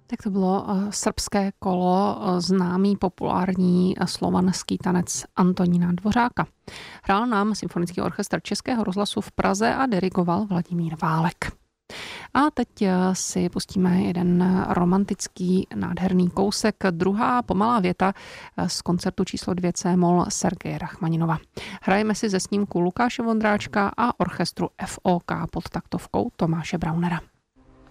Tak to bylo srbské kolo, známý populární slovanský tanec Antonína Dvořáka. Hrál nám Symfonický orchestr Českého rozhlasu v Praze a dirigoval Vladimír Válek. A teď si pustíme jeden romantický, nádherný kousek, druhá pomalá věta z koncertu číslo 2 C-moll Sergeje Rachmaninova. Hrajeme si ze snímku Lukáše Vondráčka a orchestru FOK pod taktovkou Tomáše Braunera.